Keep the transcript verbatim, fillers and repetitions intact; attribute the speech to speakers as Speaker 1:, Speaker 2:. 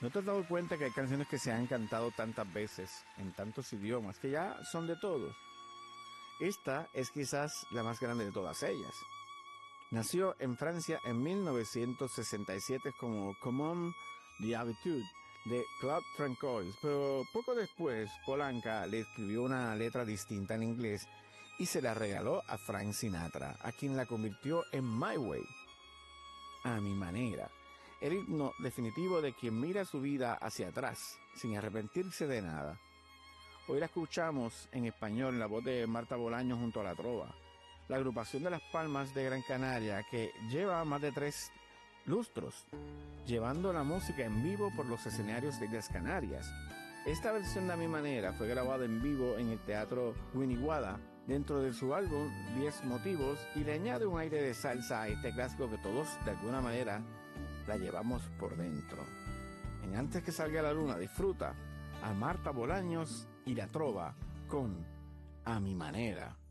Speaker 1: ¿No te has dado cuenta que hay canciones que se han cantado tantas veces, en tantos idiomas, que ya son de todos? Esta es quizás la más grande de todas ellas. Nació en Francia en mil novecientos sesenta y siete como Comme d'habitude de Claude Francois, pero poco después Paul Anka le escribió una letra distinta en inglés y se la regaló a Frank Sinatra, a quien la convirtió en My Way, a mi manera, el himno definitivo de quien mira su vida hacia atrás, sin arrepentirse de nada. Hoy la escuchamos en español en la voz de Marta Bolaños junto a La Trova, la agrupación de Las Palmas de Gran Canaria, que lleva más de tres lustros, llevando la música en vivo por los escenarios de Islas Canarias. Esta versión de A Mi Manera fue grabada en vivo en el Teatro Winiguada, dentro de su álbum diez motivos, y le añade un aire de salsa a este clásico que todos, de alguna manera, la llevamos por dentro. En Antes que salga la luna, disfruta a Marta Bolaños y La Trova con A Mi Manera.